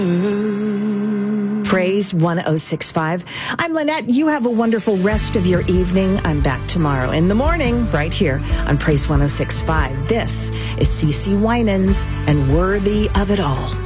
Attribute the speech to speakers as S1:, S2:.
S1: Praise 106.5. I'm Lynette. You have a wonderful rest of your evening. I'm back tomorrow in the morning right here on Praise 106.5. This is CeCe Winans and Worthy of It All.